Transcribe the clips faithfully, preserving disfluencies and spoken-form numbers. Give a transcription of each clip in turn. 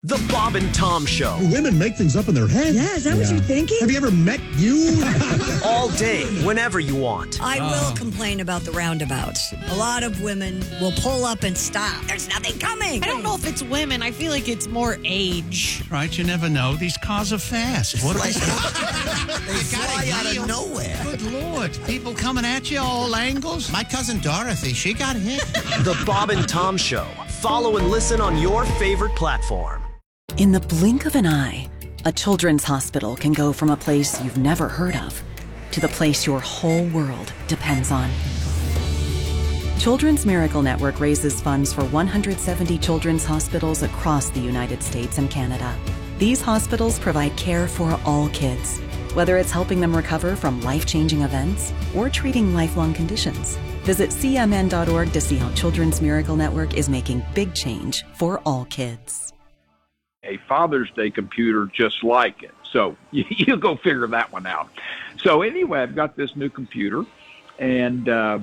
The Bob and Tom Show. Women make things up in their head. Yeah, is that yeah. what you're thinking? Have you ever met you? All day, whenever you want. I oh. will complain about the roundabouts. A lot of women will pull up and stop. There's nothing coming. I don't know if it's women. I feel like it's more age. Right, you never know. These cars are fast. What are they? They fly out of nowhere. Good Lord. People coming at you all angles. My cousin Dorothy, she got hit. The Bob and Tom Show. Follow and listen on your favorite platform. In the blink of an eye, a children's hospital can go from a place you've never heard of to the place your whole world depends on. Children's Miracle Network raises funds for one hundred seventy children's hospitals across the United States and Canada. These hospitals provide care for all kids, whether it's helping them recover from life-changing events or treating lifelong conditions. Visit C M N dot org to see how Children's Miracle Network is making big change for all kids. A Father's Day computer just like it. So you, you go figure that one out. So anyway, I've got this new computer, and uh,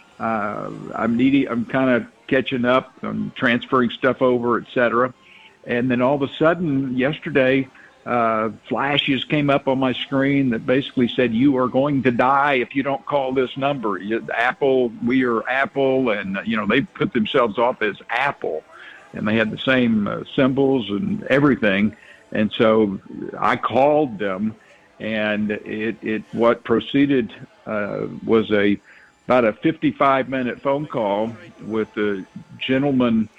uh, I'm needing, I'm kind of catching up. I'm transferring stuff over, et cetera. And then all of a sudden, yesterday, uh, flashes came up on my screen that basically said, "You are going to die if you don't call this number." Apple, we are Apple, and you know they put themselves off as Apple. And they had the same uh, symbols and everything. And so I called them, and it, it what proceeded uh, was a about a fifty-five minute phone call with a gentleman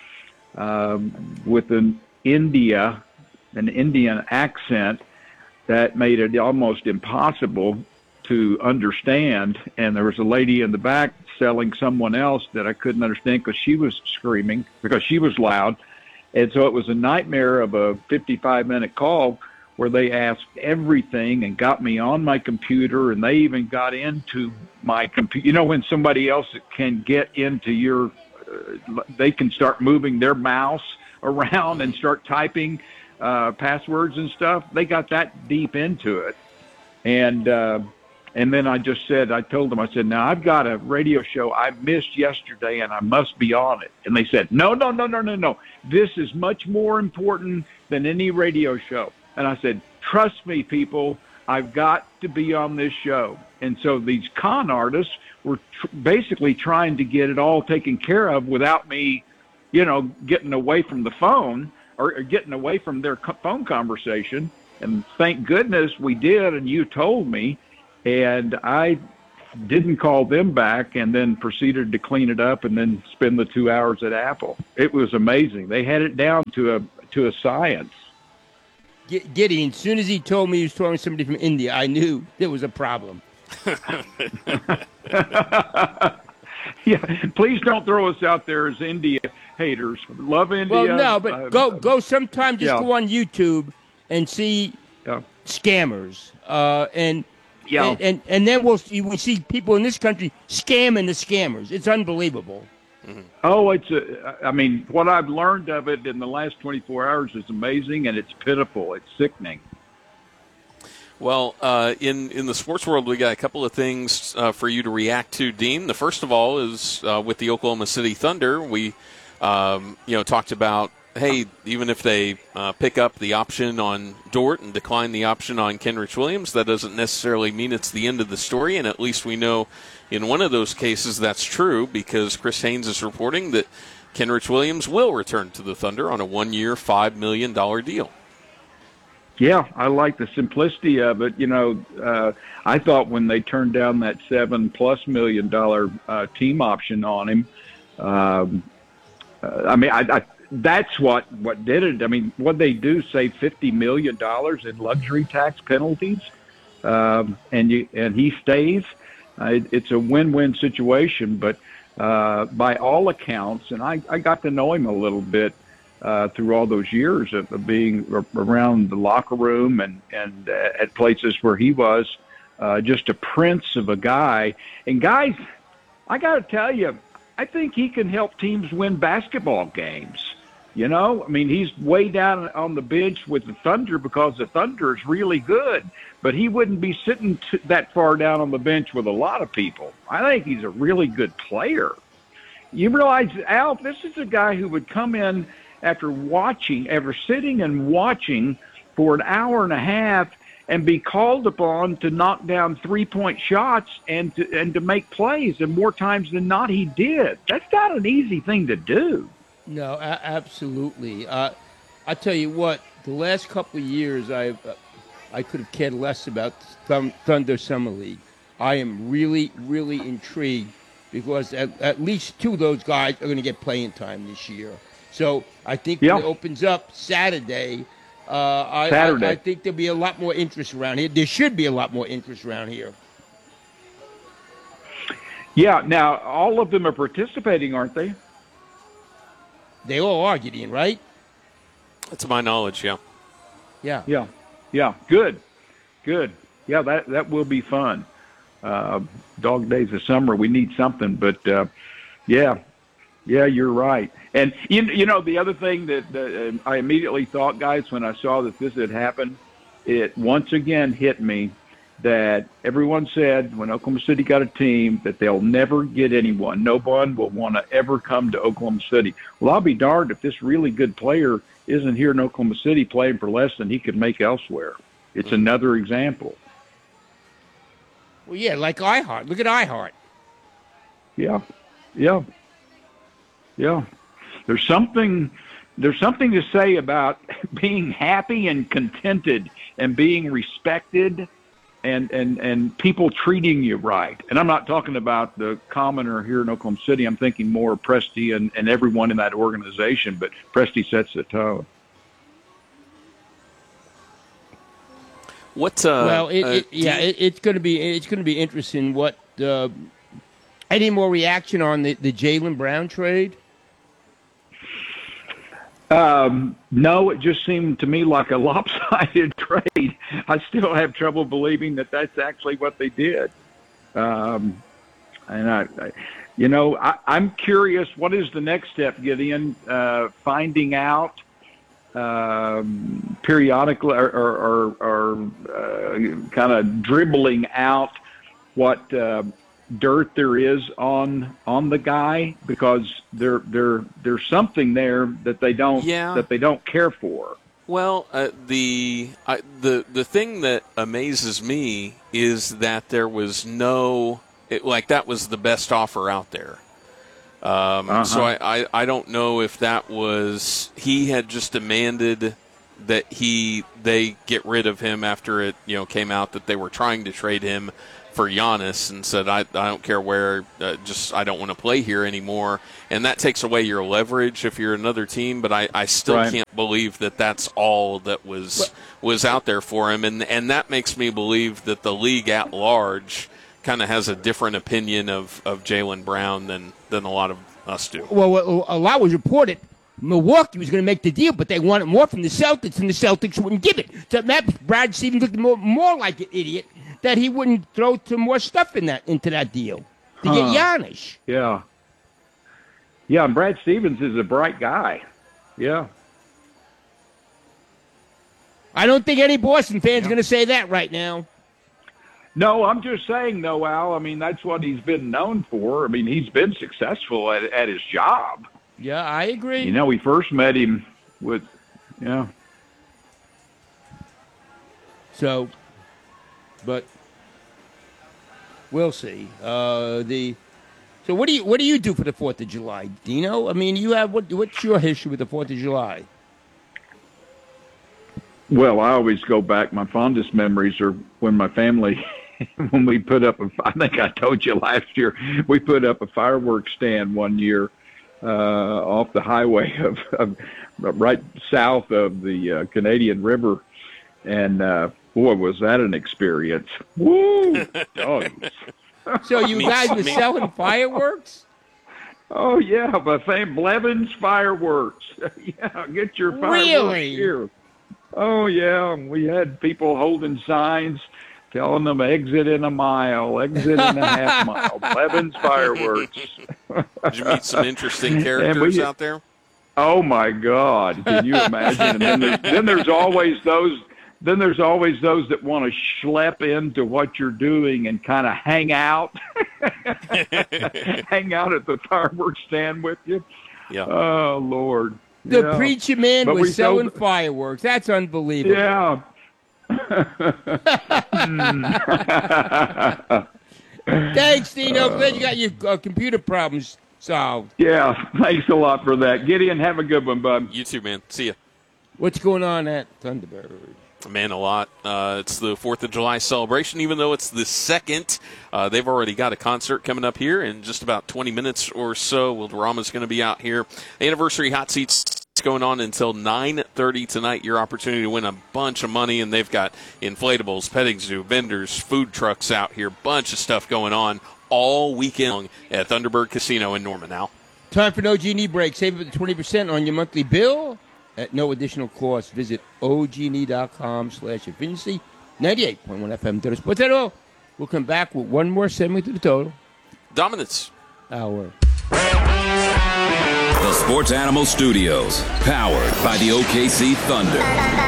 um, with an India, an Indian accent that made it almost impossible to understand. And there was a lady in the back selling someone else that I couldn't understand because she was screaming, because she was loud. And so it was a nightmare of a fifty-five minute call where they asked everything and got me on my computer, and they even got into my computer. You know, when somebody else can get into your, uh, they can start moving their mouse around and start typing uh, passwords and stuff. They got that deep into it. And, uh, And then I just said, I told them, I said, now I've got a radio show I missed yesterday and I must be on it. And they said, no, no, no, no, no, no. This is much more important than any radio show. And I said, trust me, people, I've got to be on this show. And so these con artists were tr- basically trying to get it all taken care of without me, you know, getting away from the phone or, or getting away from their co- phone conversation. And thank goodness we did, and you told me. And I didn't call them back, and then proceeded to clean it up and then spend the two hours at Apple. It was amazing. They had it down to a to a science. Gideon, as soon as he told me he was talking to somebody from India, I knew there was a problem. Yeah, please don't throw us out there as India haters. Love India. Well, no, but uh, go go sometime. Just yeah. go on YouTube and see yeah. scammers, uh, and. Yeah. And, and and then we'll see, we see people in this country scamming the scammers. It's unbelievable. Mm-hmm. Oh, it's a, I mean, what I've learned of it in the last twenty-four hours is amazing, and it's pitiful. It's sickening. Well, uh, in, in the sports world, we got a couple of things uh, for you to react to, Dean. The first of all is uh, with the Oklahoma City Thunder. We, um, you know, talked about, hey, even if they uh, pick up the option on Dort and decline the option on Kenrich Williams, that doesn't necessarily mean it's the end of the story, and at least we know in one of those cases that's true, because Chris Haynes is reporting that Kenrich Williams will return to the Thunder on a one-year, five million dollars deal. Yeah, I like the simplicity of it. You know, uh, I thought when they turned down that seven-plus million dollar uh, team option on him, um, uh, I mean, I, I that's what, what did it. I mean, what they do, save fifty million dollars in luxury tax penalties, um, and you and he stays. Uh, it, it's a win-win situation. But uh, by all accounts, and I, I got to know him a little bit uh, through all those years of, of being around the locker room and, and uh, at places where he was, uh, just a prince of a guy. And guys, I got to tell you, I think he can help teams win basketball games. You know, I mean, he's way down on the bench with the Thunder because the Thunder is really good, but he wouldn't be sitting t- that far down on the bench with a lot of people. I think he's a really good player. You realize, Al, this is a guy who would come in after watching, after sitting and watching for an hour and a half and be called upon to knock down three-point shots and to, and to make plays, and more times than not he did. That's not an easy thing to do. No, a- absolutely. Uh, I tell you what, the last couple of years, I uh, I could have cared less about Thum- Thunder Summer League. I am really, really intrigued because at, at least two of those guys are going to get playing time this year. So I think Yeah. when it opens up Saturday, uh, I, Saturday. I, I think there'll be a lot more interest around here. There should be a lot more interest around here. Yeah, now all of them are participating, aren't they? They all are, Gideon, right? To my knowledge, yeah. Yeah. Yeah, yeah, good, good. Yeah, that that will be fun. Uh, dog days of summer, we need something, but uh, yeah, yeah, you're right. And you, you know, the other thing that, that uh, I immediately thought, guys, when I saw that this had happened, it once again hit me that everyone said when Oklahoma City got a team that they'll never get anyone. No one will want to ever come to Oklahoma City. Well, I'll be darned if this really good player isn't here in Oklahoma City playing for less than he could make elsewhere. It's another example. Well, yeah, like iHeart. Look at iHeart. Yeah, yeah, yeah. There's something, there's something to say about being happy and contented and being respected and, and, and people treating you right. And I'm not talking about the commoner here in Oklahoma City. I'm thinking more of Presty and, and everyone in that organization, but Presty sets the tone. What? Uh, well, it, uh, it, yeah, you, it, it's going to be it's going to be interesting. What uh, any more reaction on the, the Jaylen Brown trade? Um, no, it just seemed to me like a lopsided trade. I still have trouble believing that that's actually what they did. Um, and I, I you know, I, I'm curious. What is the next step, Gideon? Uh, finding out. Um, periodically or, or, or, or uh, kind of dribbling out what uh, dirt there is on on the guy, because there there there's something there that they don't Yeah. that they don't care for. Well, uh, the I, the the thing that amazes me is that there was no it, like that was the best offer out there. Um, Uh-huh. So I, I, I don't know if that was he had just demanded that he they get rid of him after it you know came out that they were trying to trade him for Giannis, and said I, I don't care where, uh, just I don't want to play here anymore, and that takes away your leverage if you're another team. But I, I still Right. can't believe that that's all that was was out there for him, and and that makes me believe that the league at large kind of has a different opinion of, of Jaylen Brown than, than a lot of us do. Well, a lot was reported. Milwaukee was going to make the deal, but they wanted more from the Celtics, and the Celtics wouldn't give it. So that Brad Stevens looked more, more like an idiot that he wouldn't throw some more stuff in that into that deal to Huh. get Giannis. Yeah, yeah. And Brad Stevens is a bright guy. Yeah. I don't think any Boston fan's going to say that right now. No, I'm just saying, though, Al. I mean, that's what he's been known for. I mean, he's been successful at, at his job. Yeah, I agree. You know, we first met him with, yeah. So, but we'll see. Uh, the so what do you what do you do for the Fourth of July, Dino? I mean, you have what? What's your history with the Fourth of July? Well, I always go back. My fondest memories are when my family, when we put up, a, I think I told you last year, we put up a fireworks stand one year uh, off the highway of, of right south of the uh, Canadian River. And, uh, boy, was that an experience. Woo! Dogs. So you guys were selling fireworks? Oh, yeah, my fam Blevins Fireworks. Yeah, get your fireworks Really? here. Oh, yeah, we had people holding signs telling them exit in a mile, exit in a half mile, Blevins Fireworks. Did you meet some interesting And characters we- out there? Oh, my God, can you imagine? And then there's, then there's always those Then there's always those that want to schlep into what you're doing and kind of hang out, hang out at the fireworks stand with you. Yeah. Oh, Lord. The Yeah. preacher man But we was selling sold- fireworks. That's unbelievable. Yeah. Thanks, Dino. Glad you got your uh, computer problems solved. Yeah, thanks a lot for that. Gideon, have a good one, bud. You too, man. See ya. What's going on at Thunderbird? Man, a lot. Uh, it's the fourth of July celebration, even though it's the second. Uh, they've already got a concert coming up here in just about twenty minutes or so. Wilderama's going to be out here. Anniversary hot seats going on until nine thirty tonight. Your opportunity to win a bunch of money, and they've got inflatables, petting zoo, vendors, food trucks out here. Bunch of stuff going on all weekend long at Thunderbird Casino in Norman. Now, Time for an O G and E break. Save up to twenty percent on your monthly bill at no additional cost. Visit og.com slash efficiency. ninety-eight point one F M. What's that all? We'll come back with one more segment to the total. Dominance Hour. The Sports Animal Studios, powered by the O K C Thunder.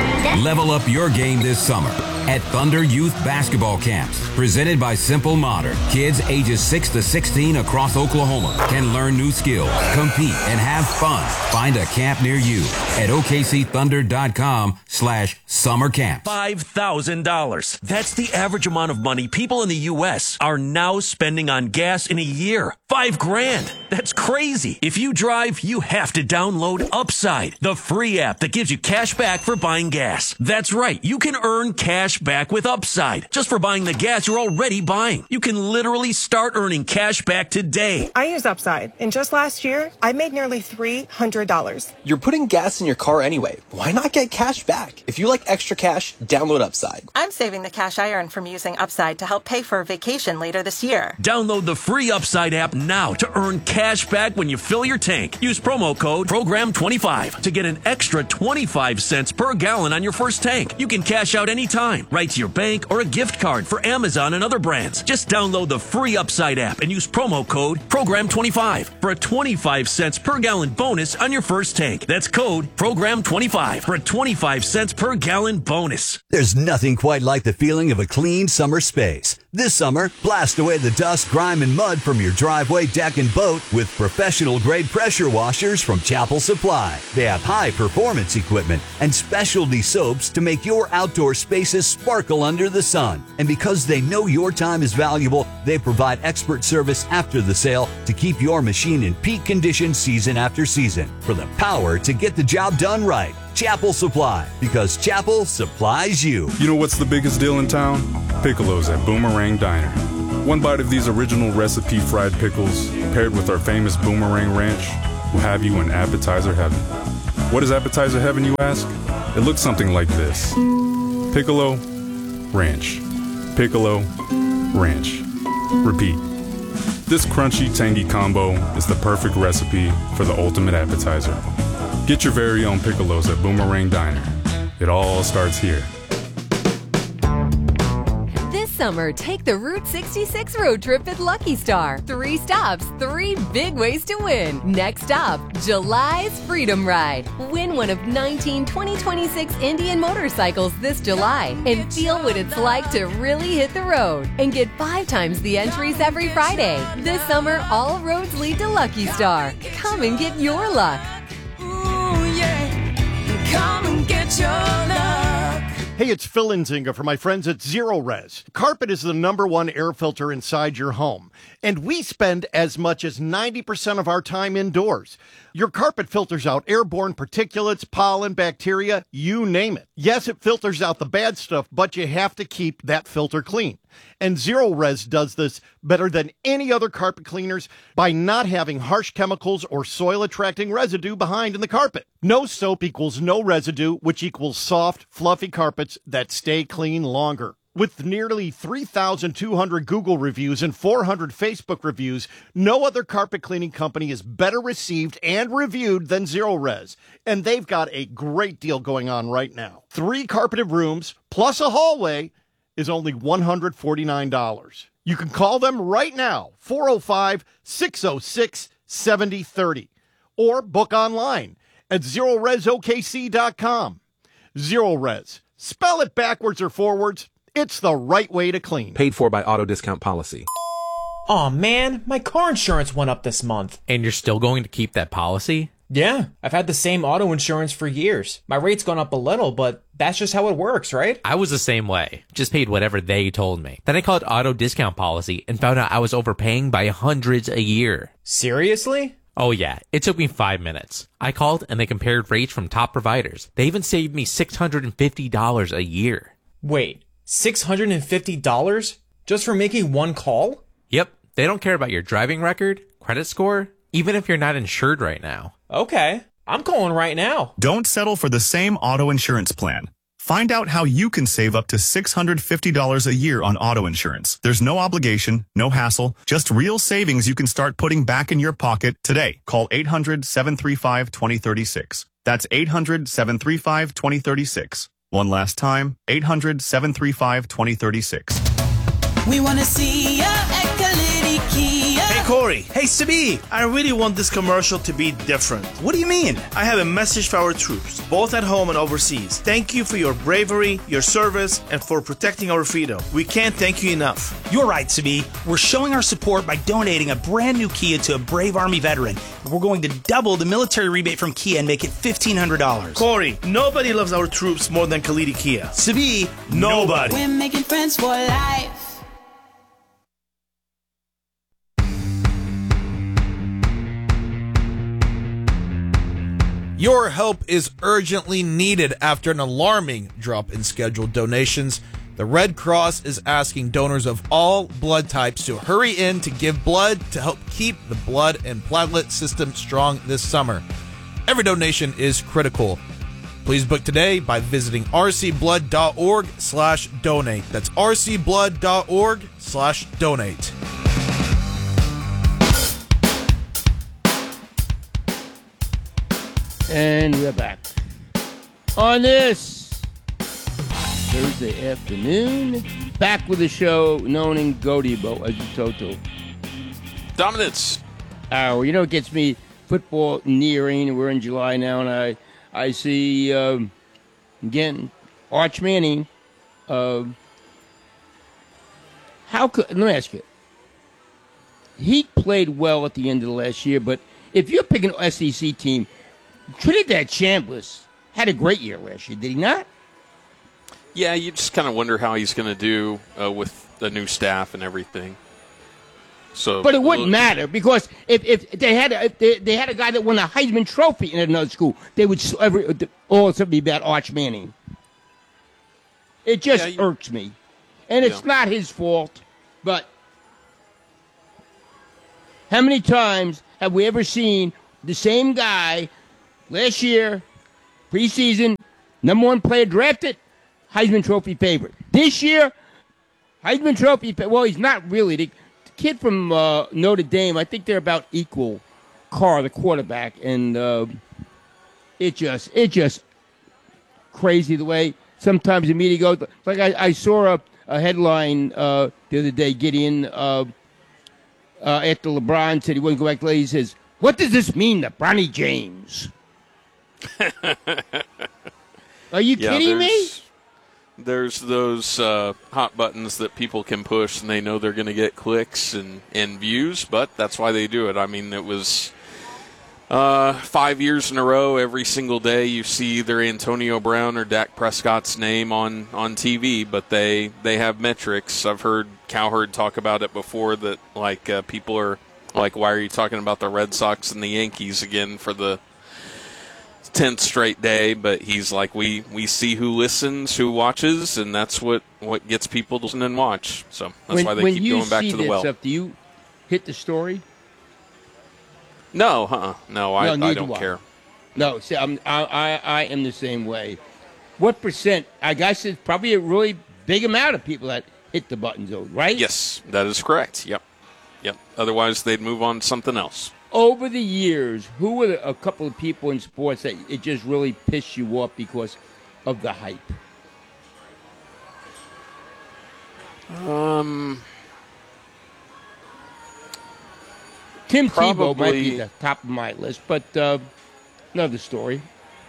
Level up your game this summer at Thunder Youth Basketball Camps, presented by Simple Modern. Kids ages six to sixteen across Oklahoma can learn new skills, compete, and have fun. Find a camp near you at okcthunder.com slash summer camp. five thousand dollars. That's the average amount of money people in the U S are now spending on gas in a year. Five grand. That's crazy. If you drive, you have to download Upside, the free app that gives you cash back for buying gas. That's right. You can earn cash back with Upside just for buying the gas you're already buying. You can literally start earning cash back today. I use Upside, and just last year, I made nearly three hundred dollars. You're putting gas in your car anyway. Why not get cash back? If you like extra cash, download Upside. I'm saving the cash I earn from using Upside to help pay for a vacation later this year. Download the free Upside app now to earn cash back when you fill your tank. Use promo code program twenty-five to get an extra twenty-five cents per gallon on your first tank. You can cash out anytime, right to your bank or a gift card for Amazon and other brands. Just download the free Upside app and use promo code program twenty-five for a twenty-five cents per gallon bonus on your first tank. That's code program twenty-five for a twenty-five cents per gallon bonus. There's nothing quite like the feeling of a clean summer space. This summer, blast away the dust, grime, and mud from your driveway, deck, and boat with professional-grade pressure washers from Chapel Supply. They have high-performance equipment and specialty soaps to make your outdoor spaces sparkle under the sun. And because they know your time is valuable, they provide expert service after the sale to keep your machine in peak condition season after season. For the power to get the job done right, Chapel Supply, because Chapel supplies you. You know what's the biggest deal in town? Piccolos at Boomerang Diner. One bite of these original recipe fried pickles, paired with our famous Boomerang Ranch, will have you in appetizer heaven. What is appetizer heaven, you ask? It looks something like this. Piccolo, ranch. Piccolo, ranch. Repeat. This crunchy, tangy combo is the perfect recipe for the ultimate appetizer. Get your very own Piccolos at Boomerang Diner. It all starts here. This summer, take the Route sixty-six road trip at Lucky Star. Three stops, three big ways to win. Next stop, July's Freedom Ride. Win one of nineteen twenty twenty-six Indian motorcycles this July and feel what it's like to really hit the road. And get five times the entries every Friday. This summer, all roads lead to Lucky Star. Come and get your luck. Come and get your luck. Hey, it's Phil Nzinga for my friends at Zero Res. Carpet is the number one air filter inside your home, and we spend as much as ninety percent of our time indoors. Your carpet filters out airborne particulates, pollen, bacteria, you name it. Yes, it filters out the bad stuff, but you have to keep that filter clean. And Zero Res does this better than any other carpet cleaners by not having harsh chemicals or soil-attracting residue behind in the carpet. No soap equals no residue, which equals soft, fluffy carpets that stay clean longer. With nearly three thousand two hundred Google reviews and four hundred Facebook reviews, no other carpet cleaning company is better received and reviewed than Zero Res. And they've got a great deal going on right now. Three carpeted rooms plus a hallway is only one hundred forty-nine dollars. You can call them right now, four oh five, six oh six, seven oh three oh, or book online at zero res o k c dot com. Zero Res. Spell it backwards or forwards. It's the right way to clean. Paid for by Auto Discount Policy. Aw, man, my car insurance went up this month. And you're still going to keep that policy? Yeah, I've had the same auto insurance for years. My rate's gone up a little, but that's just how it works, right? I was the same way. Just paid whatever they told me. Then I called Auto Discount Policy and found out I was overpaying by hundreds a year. Seriously? Oh yeah, it took me five minutes. I called and they compared rates from top providers. They even saved me six hundred fifty dollars a year. Wait, six hundred fifty dollars just for making one call? Yep, they don't care about your driving record, credit score, even if you're not insured right now. Okay, I'm calling right now. Don't settle for the same auto insurance plan. Find out how you can save up to six hundred fifty dollars a year on auto insurance. There's no obligation, no hassle, just real savings you can start putting back in your pocket today. Call eight hundred, seven three five, two zero three six. That's eight hundred, seven three five, two zero three six. One last time, eight hundred, seven three five, two zero three six. We want to see ya at Kalidi Kia. Hey, Corey. Hey, Sabi. I really want this commercial to be different. What do you mean? I have a message for our troops, both at home and overseas. Thank you for your bravery, your service, and for protecting our freedom. We can't thank you enough. You're right, Sabi. We're showing our support by donating a brand new Kia to a brave Army veteran. We're going to double the military rebate from Kia and make it fifteen hundred dollars. Corey, nobody loves our troops more than Kalidi Kia. Sabi, nobody. We're making friends for life. Your help is urgently needed after an alarming drop in scheduled donations. The Red Cross is asking donors of all blood types to hurry in to give blood to help keep the blood and platelet system strong this summer. Every donation is critical. Please book today by visiting rcblood.org slash donate. That's rcblood.org slash donate. And we're back. On this Thursday afternoon, back with the show known in Godibo as Toto. Dominance. Oh, you know what gets me? Football nearing. We're in July now, and I, I see, um, again, Arch Manning. Uh, how could, let me ask you. He played well at the end of the last year, but if you're picking an S E C team, Trinidad Chambliss had a great year last year, did he not? Yeah, you just kind of wonder how he's going to do uh, with the new staff and everything. So, but it wouldn't uh, matter because if, if they had a, if they, they had a guy that won a Heisman Trophy in another school, they would every, all be about Arch Manning. It just yeah, you, irks me, and it's yeah. not his fault. But how many times have we ever seen the same guy? Last year, preseason, number one player drafted, Heisman Trophy favorite. This year, Heisman Trophy, well, he's not really. The, the kid from uh, Notre Dame, I think they're about equal, Carr, the quarterback, and uh, it just, it just crazy the way sometimes the media goes. Like I, I saw a, a headline uh, the other day, Gideon, uh, uh, after LeBron said he wouldn't go back to the league, he says, what does this mean to Bronny James? Are you yeah, kidding me? There's those uh, hot buttons that people can push, and they know they're going to get clicks and, and views, but that's why they do it. I mean, it was uh, five years in a row. Every single day you see either Antonio Brown or Dak Prescott's name on, on T V, but they, they have metrics. I've heard Cowherd talk about it before that, like, uh, people are like, why are you talking about the Red Sox and the Yankees again for the tenth straight day? But he's like, we, we see who listens, who watches, and that's what, what gets people to listen and watch. So that's when, why they keep going back to the well. Stuff, do you hit the story? No, uh-uh. No, I, no, I don't care. No, see, I'm, I, I, I am the same way. What percent? I guess it's probably a really big amount of people that hit the buttons, though, right? Yes, that is correct. Yep. Yep. Otherwise, they'd move on to something else. Over the years, who were a couple of people in sports that it just really pissed you off because of the hype? Um, Tim probably, Tebow might be the top of my list, but uh, another story.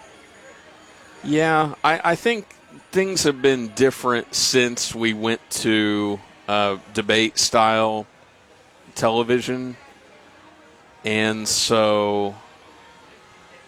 Yeah, I, I think things have been different since we went to uh, debate-style television. And so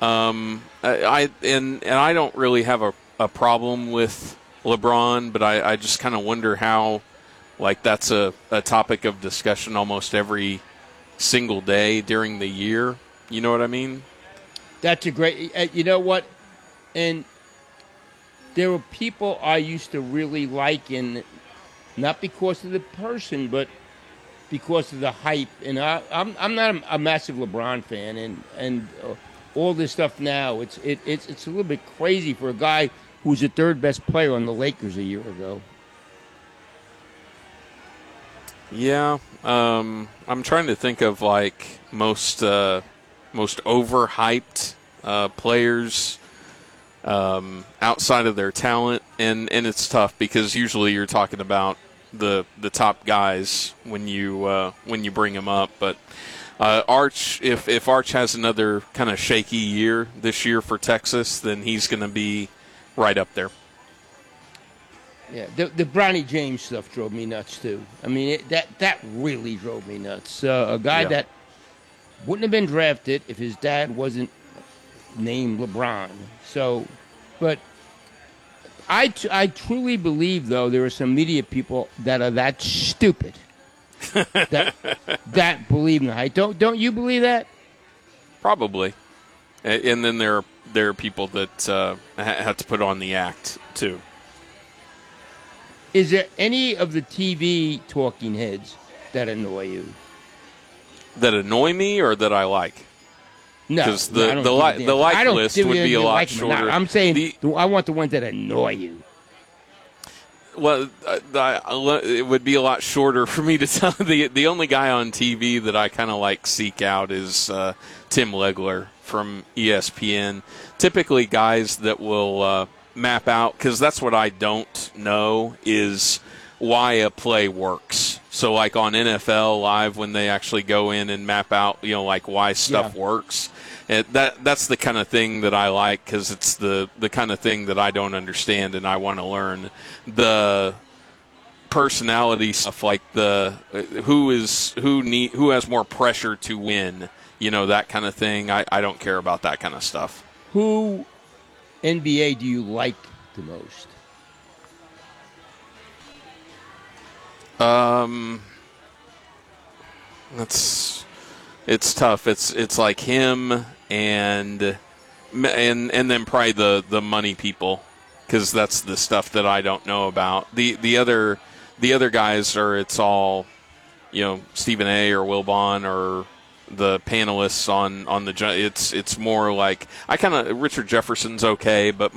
Um, I, I and and I don't really have a, a problem with LeBron, but I, I just kind of wonder how, like, that's a, a topic of discussion almost every single day during the year. You know what I mean? That's a great. Uh, you know what? And there were people I used to really like, and not because of the person, but because of the hype. And I, I'm I'm not a, a massive LeBron fan, and and uh, all this stuff now, it's it, it's it's a little bit crazy for a guy who was the third best player on the Lakers a year ago. Yeah, um, I'm trying to think of like most uh, most overhyped uh, players um, outside of their talent, and, and it's tough because usually you're talking about the the top guys when you uh, when you bring them up. But uh, Arch, if if Arch has another kind of shaky year this year for Texas, then he's going to be right up there. Yeah, the the Bronny James stuff drove me nuts too. I mean, it, that that really drove me nuts. Uh, a guy Yeah. that wouldn't have been drafted if his dad wasn't named LeBron. So, but I, t- I truly believe, though, there are some media people that are that stupid that that believe in the hype. Don't don't you believe that? Probably. A- And then there are, there are people that uh, ha- have to put on the act, too. Is there any of the T V talking heads that annoy you? That annoy me or that I like? No, Because no, I the, don't the, give a li- damn. the like I don't list give a would damn be if a you lot like 'em or not. shorter. I'm saying The- the, I want the ones that annoy you. Well, uh, I- it would be a lot shorter for me to tell. The the only guy on T V that I kind of like seek out is uh, Tim Legler from E S P N. Typically, guys that will uh, map out, because that's what I don't know, is why a play works. So, like on N F L Live, when they actually go in and map out, you know, like why stuff Yeah. works. It, that that's the kind of thing that I like, because it's the, the kind of thing that I don't understand and I want to learn. The personality stuff, like the who is who need who has more pressure to win, you know, that kind of thing. I, I don't care about that kind of stuff. Who N B A do you like the most? Um, that's it's tough. It's it's like him and and and then probably the, the money people, because that's the stuff that I don't know about. The the other the other guys are it's all, you know, Stephen A. or Wilbon or the panelists on on the. It's it's more like I kind of Richard Jefferson's okay, but